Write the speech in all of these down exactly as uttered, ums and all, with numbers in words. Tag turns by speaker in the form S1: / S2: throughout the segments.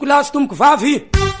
S1: Kolasy tomboko vavy.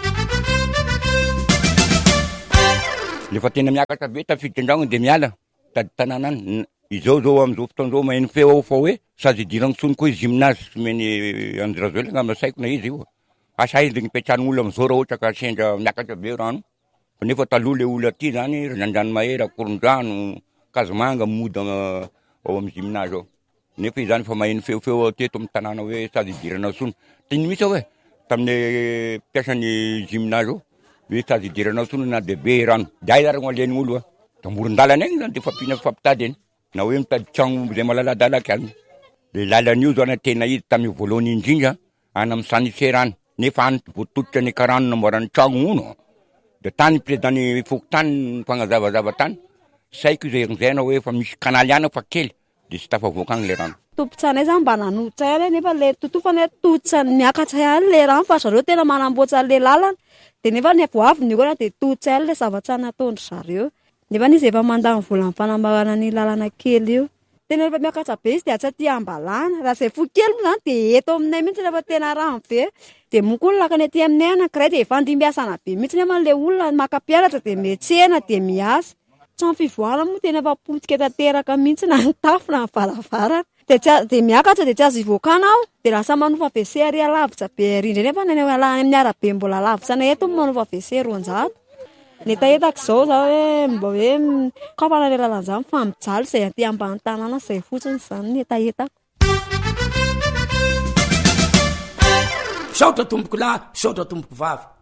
S2: Lefa tena miakatra be tafiditra andragno de miala tady tanàna any. Izao zao amizao fotoan'izao maheno feo ao fa hoe sady idiragno tsony koa gymnase someny Andrazelo angamba saiko na izy io. Asa izy nipetrahan'olo amizao raha ohatra ka sendra miakatra be rano. Nefa taloha le olo aty zany Randranomahery, Akorondrano, Kazomanga mody ao amin'ny gymnase ao. Nefa izany fa maheno feofeo teto amin'ny tanàna hoe sady idirana tsony. Tiny misy hoe tamin'ny mpiasan'ny gymnase ao hoe sady idirana tsony na de be rano. Day zany alen'ny olo a moron-dalana egny zany de fampina fampitady eny. Na hoe mitady tragno zay malaladalaka any. Le lalan'io zany tena izy tamin'ny voalohany indrindra any amin'ny Saniserany. Nefa any voatotitra ny karano namboarany tragno uno. De tany président Fokotany fagnazavazava tany. Saiko izay ngizaina hoe fa misy kanaly ana fa kely de tsy tafavoaka agny le rano.
S3: Tompotsanay zany mba nanohitra any nefa le totofany totsa miakatra any le rano fa zareo tena manamboatra le lalana. De nefa ny voavy io de totsa any le zavatra nataondry zareo. Nefa izy efa mandany vola amin'ny fanamboarana ny lalana kely io. Tena rehefa miakatra be izy de tsy aty ambalana. Raha zay fo kely moa zany de eto aminay mihitsy rehefa tena rano be. De moa koa lakany aty aminay anankiray de efa andimbiasana be mihitsy nefa le olona maka-pianatra de miantsena de miasa. Trano fivoarana moa tena efa potika tanteraka mihitsy na ny tafo na ny varavarana. De tsy de miakatra de tsy azo ivokana ao de lasa manofa V C ary alavitra be rindra nefa ny amin'ny arabe mbola lavitra na eto manofa V C roanjato. Neta etako zao zao hoe mba hoe kaopana le lalana zany fa mijaly zay aty ambany tanàna zay fotsiny zany neta etako.
S1: Saotra tomboko lahy, saotra tomboko vavy.